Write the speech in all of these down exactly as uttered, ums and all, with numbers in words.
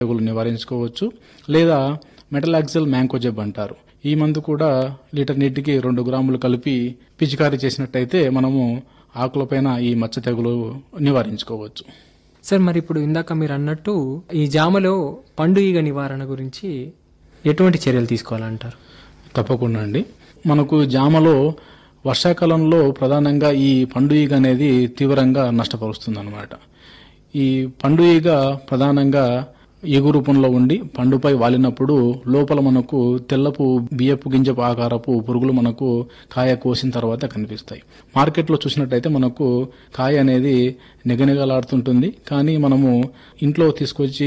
తెగులు నివారించుకోవచ్చు. లేదా మెటలాక్సిల్ మ్యాంకోజెబ్ అంటారు. ఈ మందు కూడా లీటర్ నీటికి రెండు గ్రాములు కలిపి పిచికారీ చేసినట్టయితే మనము ఆకులపైన ఈ మచ్చ తెగులు నివారించుకోవచ్చు. సార్, మరి ఇప్పుడు ఇందాక మీరు అన్నట్టు ఈ జామలో పండు ఈగ నివారణ గురించి ఎటువంటి చర్యలు తీసుకోవాలంటారు? తప్పకుండా అండి. మనకు జామలో వర్షాకాలంలో ప్రధానంగా ఈ పండు ఈగ అనేది తీవ్రంగా నష్టపరుస్తుంది అన్నమాట. ఈ పండు ఈగ ప్రధానంగా ఎగు రూపంలో ఉండి పండుపై వాలినప్పుడు లోపల మనకు తెల్లపు బియ్యపు గింజపు ఆకారపు పురుగులు మనకు కాయ కోసిన తర్వాత కనిపిస్తాయి. మార్కెట్లో చూసినట్టయితే మనకు కాయ అనేది నిగనిగలాడుతుంటుంది. కానీ మనము ఇంట్లో తీసుకొచ్చి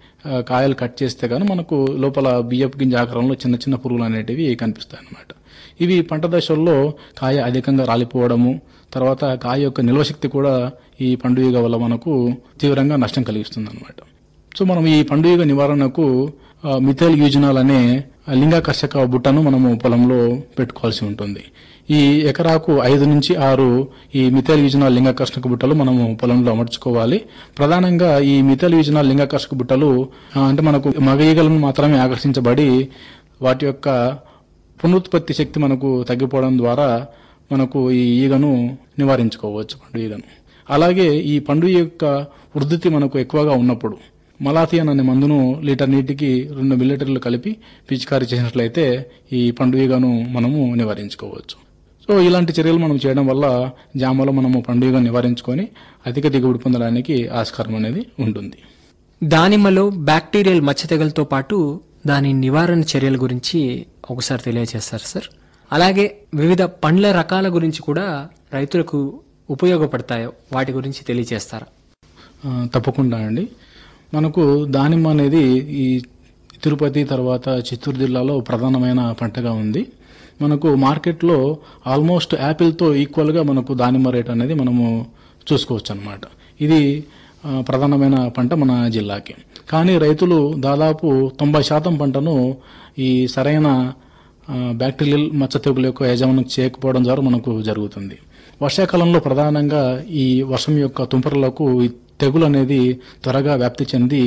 కాయలు కట్ చేస్తే కానీ మనకు లోపల బియ్యపు గింజ ఆకారంలో చిన్న చిన్న పురుగులు అనేటివి కనిపిస్తాయి అన్నమాట. ఇవి పంట దశల్లో కాయ అధికంగా రాలిపోవడము, తర్వాత కాయ యొక్క నిల్వశక్తి కూడా ఈ పండు ఈగ వల్ల మనకు తీవ్రంగా నష్టం కలిగిస్తుంది అన్నమాట. సో మనం ఈ పండు ఈగ నివారణకు మిథైల్ యూజినాల్ అనే లింగాకర్షక బుట్టను మనము పొలంలో పెట్టుకోవాల్సి ఉంటుంది. ఈ ఎకరాకు ఐదు నుంచి ఆరు ఈ మిథైల్ యూజినాల్ లింగాకర్షక బుట్టలు మనము పొలంలో అమర్చుకోవాలి. ప్రధానంగా ఈ మిథైల్ యూజినాల్ లింగాకర్షక బుట్టలు అంటే మనకు మగ ఈగలను మాత్రమే ఆకర్షించబడి వాటి యొక్క పునరుత్పత్తి శక్తి మనకు తగ్గిపోవడం ద్వారా మనకు ఈ ఈగను నివారించుకోవచ్చు, పండు ఈగను. అలాగే ఈ పండు యొక్క వృద్ధి మనకు ఎక్కువగా ఉన్నప్పుడు మలాథియన్ అనే మందును లీటర్ నీటికి రెండు మిల్లీలీటర్లు కలిపి పిచికారీ చేసినట్లయితే ఈ పండు ఈగను మనము నివారించుకోవచ్చు. సో ఇలాంటి చర్యలు మనం చేయడం వల్ల జామలో మనము పండు ఈగను నివారించుకొని అధిక దిగుబడి పొందడానికి ఆస్కారం అనేది ఉంటుంది. దానిమ్మలో బ్యాక్టీరియల్ మచ్చ తెగులతో పాటు దాని నివారణ చర్యల గురించి ఒకసారి తెలియజేస్తారు సార్. అలాగే వివిధ పండ్ల రకాల గురించి కూడా రైతులకు ఉపయోగపడతాయో వాటి గురించి తెలియజేస్తారా? తప్పకుండా అండి. మనకు దానిమ్మ అనేది ఈ తిరుపతి తర్వాత చిత్తూరు జిల్లాలో ప్రధానమైన పంటగా ఉంది. మనకు మార్కెట్లో ఆల్మోస్ట్ యాపిల్తో ఈక్వల్గా మనకు దానిమ్మ రేట్ అనేది మనము చూసుకోవచ్చు అన్నమాట. ఇది ప్రధానమైన పంట మన జిల్లాకి. కానీ రైతులు దాదాపు తొంభై శాతం పంటను ఈ సరైన బ్యాక్టీరియల్ మచ్చ తెగులు యొక్క యజమానం చేయకపోవడం ద్వారా మనకు జరుగుతుంది. వర్షాకాలంలో ప్రధానంగా ఈ వర్షం యొక్క తుంపరలకు ఈ తెగులు అనేది త్వరగా వ్యాప్తి చెంది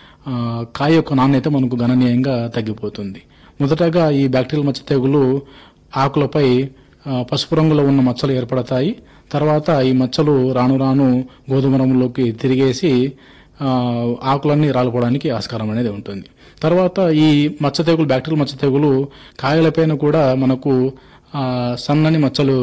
కాయ యొక్క నాణ్యత మనకు గణనీయంగా తగ్గిపోతుంది. మొదటగా ఈ బ్యాక్టీరియల్ మచ్చ తెగులు ఆకులపై పసుపు రంగులో ఉన్న మచ్చలు ఏర్పడతాయి. తర్వాత ఈ మచ్చలు రాను రాను గోధుమ రంగులోకి తిరిగేసి ఆకులన్నీ రాలిపోవడానికి ఆస్కారం అనేది ఉంటుంది. తర్వాత ఈ మచ్చ తెగులు బ్యాక్టీరియల్ మచ్చ తెగులు కాయలపైన కూడా మనకు సన్నని మచ్చలు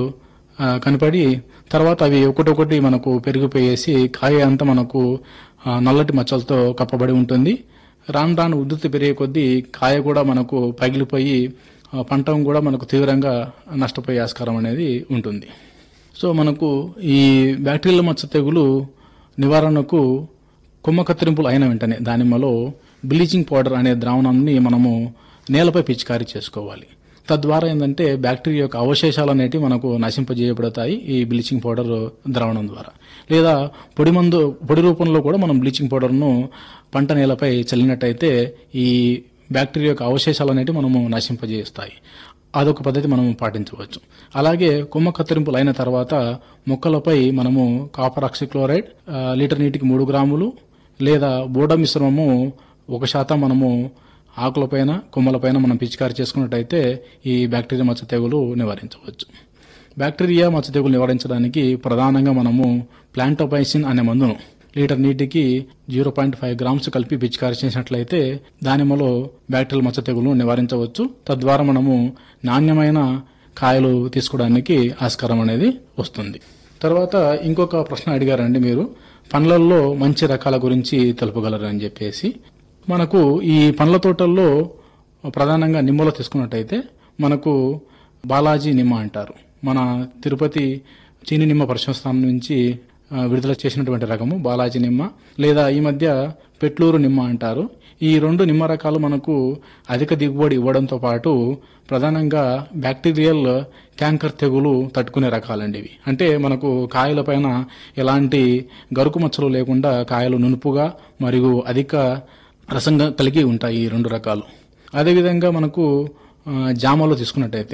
కనపడి తర్వాత అవి ఒకటొకటి మనకు పెరిగిపోయేసి కాయ అంతా మనకు నల్లటి మచ్చలతో కప్పబడి ఉంటుంది. రాను రాను ఉధృతి పెరిగే కొద్దీ కాయ కూడా మనకు పగిలిపోయి పంట కూడా మనకు తీవ్రంగా నష్టపోయే ఆస్కారం అనేది ఉంటుంది. సో మనకు ఈ బ్యాక్టీరియల్ మచ్చ తెగులు నివారణకు కొమ్మ కత్తిరింపులు అయిన వెంటనే దానిమ్మలో బ్లీచింగ్ పౌడర్ అనే ద్రావణాన్ని మనము నేలపై పిచికారీ చేసుకోవాలి. తద్వారా ఏంటంటే బ్యాక్టీరియా యొక్క అవశేషాలు అనేటివి మనకు నశింపజేయబడతాయి ఈ బ్లీచింగ్ పౌడర్ ద్రావణం ద్వారా. లేదా పొడి మందు పొడి రూపంలో కూడా మనం బ్లీచింగ్ పౌడర్ను పంట నేలపై చల్లినట్టయితే ఈ బ్యాక్టీరియా యొక్క అవశేషాలు అనేటివి మనము నశింపజేస్తాయి. అదొక పద్ధతి మనము పాటించవచ్చు. అలాగే కొమ్మ కత్తిరింపులు అయిన తర్వాత మొక్కలపై మనము కాపర్ ఆక్సిక్లోరైడ్ లీటర్ నీటికి మూడు గ్రాములు లేదా బోడా మిశ్రమము ఒక శాతం మనము ఆకులపైన కొమ్మలపైన మనం పిచికారీ చేసుకున్నట్టయితే ఈ బ్యాక్టీరియా మచ్చ తెగులు నివారించవచ్చు. బ్యాక్టీరియా మచ్చ తెగులు నివారించడానికి ప్రధానంగా మనము ప్లాంటోపైసిన్ అనే మందును లీటర్ నీటికి జీరో పాయింట్ ఫైవ్ గ్రామ్స్ కలిపి పిచికారీ చేసినట్లయితే దానిమ్మలో బ్యాక్టీరియల్ మచ్చ తెగులు నివారించవచ్చు. తద్వారా మనము నాణ్యమైన కాయలు తీసుకోవడానికి ఆస్కారం అనేది వస్తుంది. తర్వాత ఇంకొక ప్రశ్న అడిగారండి మీరు, పండ్లల్లో మంచి రకాల గురించి తెలుపగలరని చెప్పేసి. మనకు ఈ పండ్ల తోటల్లో ప్రధానంగా నిమ్మలో తీసుకున్నట్టయితే మనకు బాలాజీ నిమ్మ అంటారు. మన తిరుపతి చీని నిమ్మ పరిశోధన నుంచి విడుదల చేసినటువంటి రకము బాలాజీ నిమ్మ, లేదా ఈ మధ్య పెట్లూరు నిమ్మ అంటారు. ఈ రెండు నిమ్మ రకాలు మనకు అధిక దిగుబడి ఇవ్వడంతో పాటు ప్రధానంగా బ్యాక్టీరియల్ క్యాంకర్ తెగులు తట్టుకునే రకాలండి ఇవి. అంటే మనకు కాయలపైన ఎలాంటి గరుకు మచ్చలు లేకుండా కాయలు నునుపుగా మరియు అధిక రసంగా కలిగి ఉంటాయి ఈ రెండు రకాలు. అదేవిధంగా మనకు జామలో తీసుకున్నట్టయితే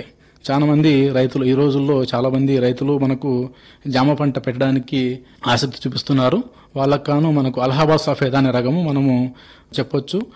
చాలా మంది రైతులు ఈ రోజుల్లో చాలా మంది రైతులు మనకు జామ పంట పెట్టడానికి ఆసక్తి చూపిస్తున్నారు. వాళ్ళకు కాను మనకు అలహాబాద్ సఫేదా అనే రకము మనము చెప్పొచ్చు.